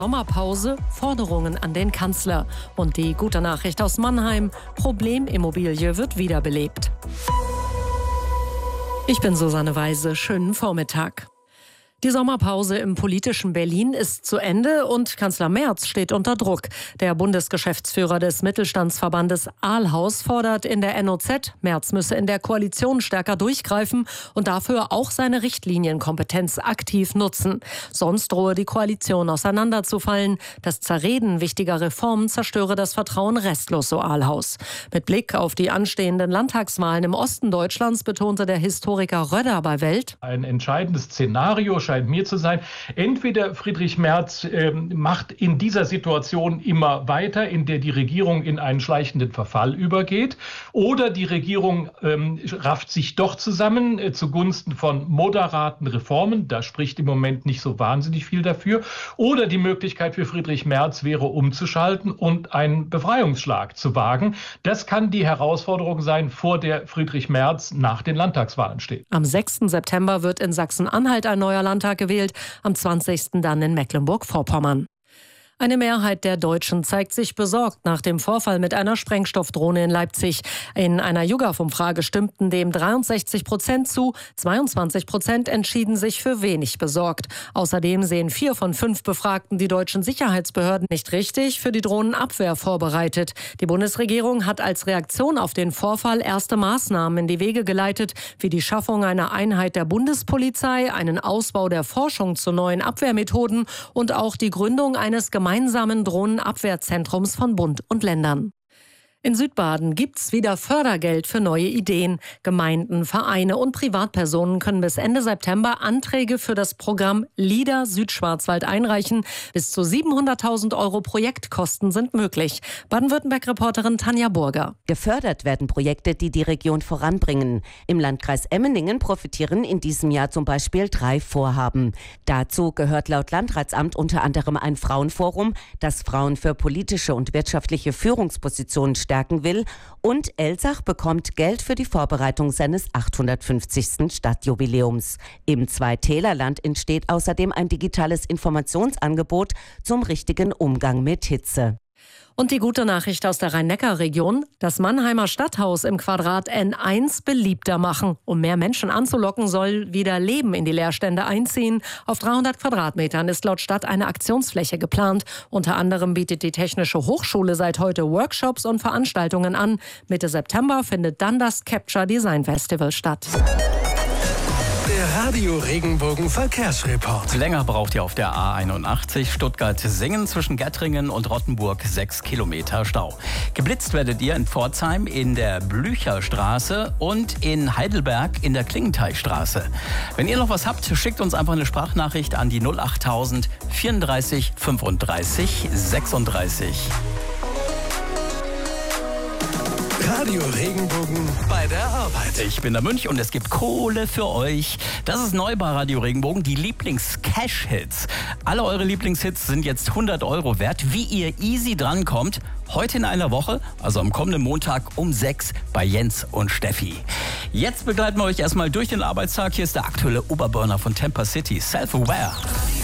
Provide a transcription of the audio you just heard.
Sommerpause, Forderungen an den Kanzler. Und die gute Nachricht aus Mannheim: Problemimmobilie wird wiederbelebt. Ich bin Susanne Weise. Schönen Vormittag. Die Sommerpause im politischen Berlin ist zu Ende und Kanzler Merz steht unter Druck. Der Bundesgeschäftsführer des Mittelstandsverbandes Ahlhaus fordert in der NOZ, Merz müsse in der Koalition stärker durchgreifen und dafür auch seine Richtlinienkompetenz aktiv nutzen. Sonst drohe die Koalition auseinanderzufallen. Das Zerreden wichtiger Reformen zerstöre das Vertrauen restlos, so Ahlhaus. Mit Blick auf die anstehenden Landtagswahlen im Osten Deutschlands betonte der Historiker Röder bei Welt: Ein entscheidendes Szenario scheint mir zu sein. Entweder Friedrich Merz macht in dieser Situation immer weiter, in der die Regierung in einen schleichenden Verfall übergeht, oder die Regierung rafft sich doch zusammen zugunsten von moderaten Reformen. Da spricht im Moment nicht so wahnsinnig viel dafür. Oder die Möglichkeit für Friedrich Merz wäre, umzuschalten und einen Befreiungsschlag zu wagen. Das kann die Herausforderung sein, vor der Friedrich Merz nach den Landtagswahlen steht. Am 6. September wird in Sachsen-Anhalt ein neuer Landtag gewählt, am 20. dann in Mecklenburg-Vorpommern. Eine Mehrheit der Deutschen zeigt sich besorgt nach dem Vorfall mit einer Sprengstoffdrohne in Leipzig. In einer YouGov-Umfrage stimmten dem 63% zu, 22% entschieden sich für wenig besorgt. Außerdem sehen 4 von 5 Befragten die deutschen Sicherheitsbehörden nicht richtig für die Drohnenabwehr vorbereitet. Die Bundesregierung hat als Reaktion auf den Vorfall erste Maßnahmen in die Wege geleitet, wie die Schaffung einer Einheit der Bundespolizei, einen Ausbau der Forschung zu neuen Abwehrmethoden und auch die Gründung eines gemeinsamen Drohnenabwehrzentrums von Bund und Ländern. In Südbaden gibt's wieder Fördergeld für neue Ideen. Gemeinden, Vereine und Privatpersonen können bis Ende September Anträge für das Programm LEADER Südschwarzwald einreichen. Bis zu 700.000 € Projektkosten sind möglich. Baden-Württemberg-Reporterin Tanja Burger. Gefördert werden Projekte, die die Region voranbringen. Im Landkreis Emmendingen profitieren in diesem Jahr zum Beispiel 3 Vorhaben. Dazu gehört laut Landratsamt unter anderem ein Frauenforum, das Frauen für politische und wirtschaftliche Führungspositionen stärken will, und Elsach bekommt Geld für die Vorbereitung seines 850. Stadtjubiläums. Im Zweitälerland entsteht außerdem ein digitales Informationsangebot zum richtigen Umgang mit Hitze. Und die gute Nachricht aus der Rhein-Neckar-Region: Das Mannheimer Stadthaus im Quadrat N1 beliebter machen. Um mehr Menschen anzulocken, soll wieder Leben in die Leerstände einziehen. Auf 300 Quadratmetern ist laut Stadt eine Aktionsfläche geplant. Unter anderem bietet die Technische Hochschule seit heute Workshops und Veranstaltungen an. Mitte September findet dann das Capture Design Festival statt. Der Radio Regenbogen Verkehrsreport. Länger braucht ihr auf der A81 Stuttgart-Singen zwischen Gettringen und Rottenburg 6 Kilometer Stau. Geblitzt werdet ihr in Pforzheim in der Blücherstraße und in Heidelberg in der Klingenteichstraße. Wenn ihr noch was habt, schickt uns einfach eine Sprachnachricht an die 08000 34 35 36. Radio Regenbogen bei der Arbeit. Ich bin der Münch und es gibt Kohle für euch. Das ist neu bei Radio Regenbogen, die Lieblings-Cash-Hits. Alle eure Lieblingshits sind jetzt 100 € wert. Wie ihr easy drankommt, heute in einer Woche, also am kommenden Montag um 6 bei Jens und Steffi. Jetzt begleiten wir euch erstmal durch den Arbeitstag. Hier ist der aktuelle Oberburner von Temper City, Self-Aware.